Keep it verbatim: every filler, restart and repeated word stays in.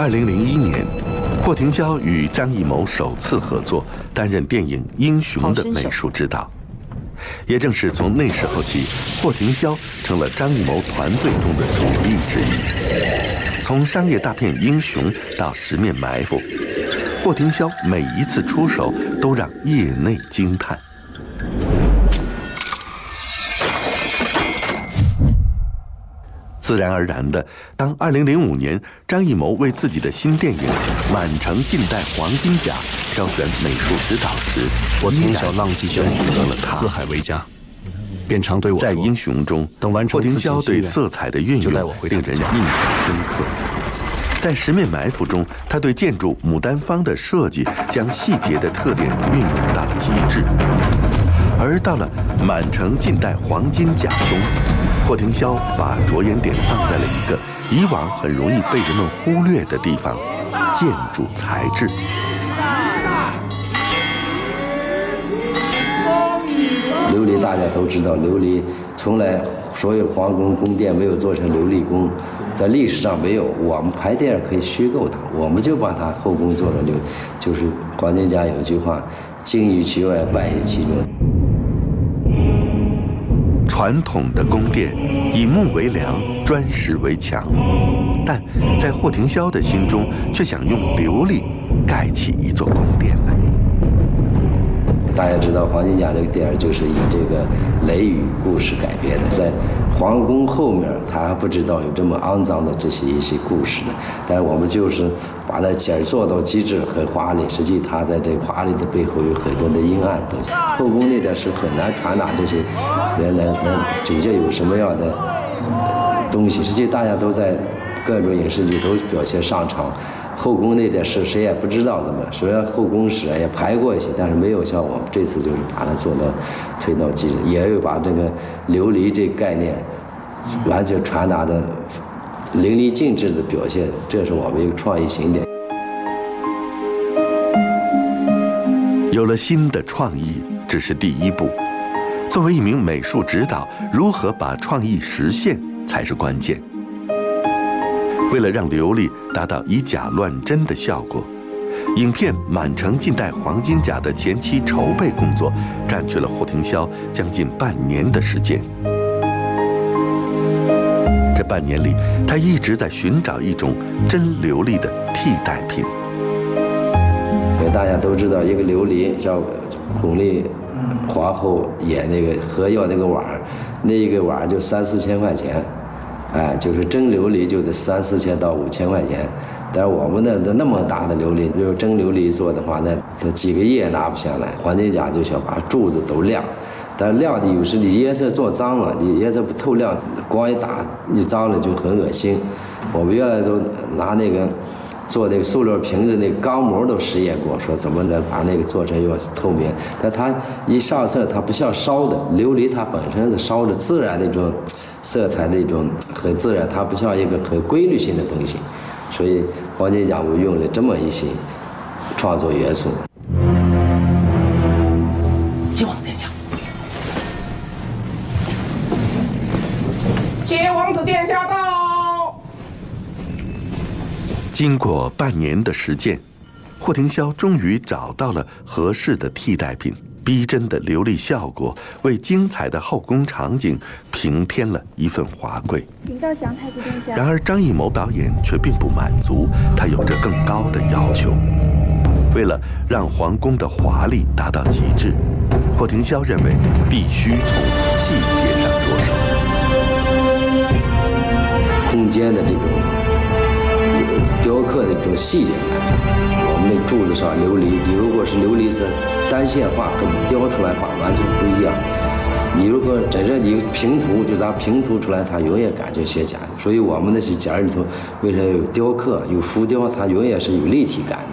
二零零一年，霍廷霄与张艺谋首次合作，担任电影《英雄》的美术指导。也正是从那时候起，霍廷霄成了张艺谋团队中的主力之一。从商业大片《英雄》到《十面埋伏》，霍廷霄每一次出手都让业内惊叹。自然而然的，当二零零五年张艺谋为自己的新电影《满城尽带黄金甲》挑选美术指导时， 我从小浪迹轩择了他。 四海为家，便常对我说， 在《英雄》中，霍廷霄对色彩的运用令人印象深刻。在《十面埋伏》中，他对建筑牡丹坊的设计将细节的特点运用到了极致。而到了《满城尽带黄金甲》中，霍廷霄把着眼点放在了一个以往很容易被人们忽略的地方——建筑材质。 琉璃大家都知道，琉璃从来所有皇宫宫殿没有做成琉璃宫，在历史上没有。我们拍电影可以虚构它，我们就把它后宫做成琉，就是黄金甲有句话：“精于其外，败于其中。” 传统的宫殿以木为梁，砖石为墙，但在霍廷霄的心中，却想用琉璃盖起一座宫殿来。 大家知道，黄金甲这个电影就是以这个雷雨故事改编的，在皇宫后面，他还不知道有这么肮脏的这些一些故事呢。但是我们就是把它解做到极致，很华丽。实际它在这个华丽的背后有很多的阴暗东西。后宫那点是很难传达这些人来来究竟有什么样的东西。实际大家都在各种影视剧都表现上场。后宫那点事谁也不知道怎么，虽然后宫史也排过一些，但是没有像我们这次就是把它做到推到极致，也有把这个琉璃这个概念完全传达的淋漓尽致的表现，这是我们一个创意新点。 有了新的创意只是第一步，作为一名美术指导，如何把创意实现才是关键。为了让琉璃达到以假乱真的效果，影片《满城尽带黄金甲》的前期筹备工作占据了霍廷霄将近半年的时间。这半年里，他一直在寻找一种真琉璃的替代品。 大家都知道，一个琉璃像巩俐皇后演那个和药那个碗，那一个碗就三四千块钱。哎，就是真琉璃就得三四千到五千块钱，但是我们的那么大的琉璃，如果真琉璃做的话，那它几个亿也拿不下来。黄金甲就想把柱子都亮，但是亮的有时你颜色做脏了，你颜色不透亮，光一打你脏了就很恶心。我们原来都拿那个做那个塑料瓶子那个钢模都实验过，说怎么能把那个做成又透明，但它一上色它不像烧的琉璃，它本身是烧的自然那种色彩那种很自然，它不像一个很规律性的东西，所以黄金甲我用了这么一些创作元素。 接王子殿下，接王子殿下到。 经过半年的实践，霍廷霄终于找到了合适的替代品。逼真的琉璃效果为精彩的后宫场景平添了一份华贵。 禀告降太子殿下。 然而张艺谋导演却并不满足，他有着更高的要求。为了让皇宫的华丽达到极致，霍廷霄认为必须从细节上着手。 空间的这种雕刻的这种细节感，我们那柱子上琉璃，你如果是琉璃是单线画和你雕出来画完全不一样。你如果在这你平涂，就咱平涂出来，它永远感觉像假。所以我们那些假人头为什么有雕刻、有浮雕，它永远是有立体感的。